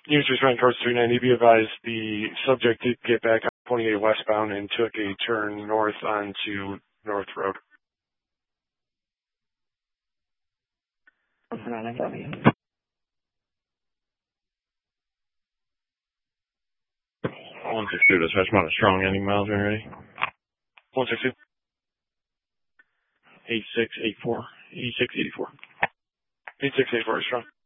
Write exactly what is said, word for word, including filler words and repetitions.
Units responding towards three ninety. Be advised the subject did get back on twenty-eight westbound and took a turn north onto North Road. one sixty-two, dispatch amount of strong ending miles when ready. one sixty-two. eighty-six eighty-four. eighty-six eighty-four. eighty-six eighty-four is strong.